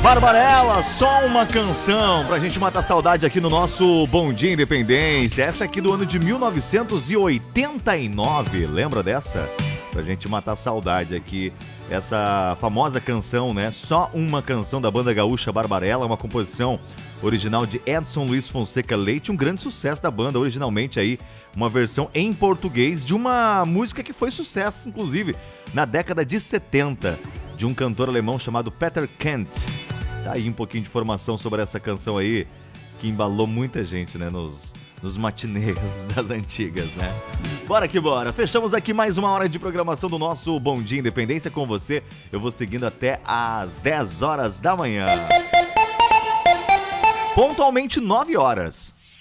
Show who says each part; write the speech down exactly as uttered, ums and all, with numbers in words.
Speaker 1: Barbarella, só uma canção pra gente matar saudade aqui no nosso Bom Dia Independência. Essa aqui do ano de mil novecentos e oitenta e nove, lembra dessa? Pra gente matar saudade aqui. Essa famosa canção, né? Só uma canção da banda gaúcha Barbarella, uma composição original de Edson Luiz Fonseca Leite, um grande sucesso da banda, originalmente aí uma versão em português de uma música que foi sucesso, inclusive, na década de setenta, de um cantor alemão chamado Peter Kent. Tá aí um pouquinho de informação sobre essa canção aí, que embalou muita gente, né, nos, nos matinês das antigas, né? Bora que bora! Fechamos aqui mais uma hora de programação do nosso Bom Dia Independência com você. Eu vou seguindo até às dez horas da manhã. Pontualmente nove horas.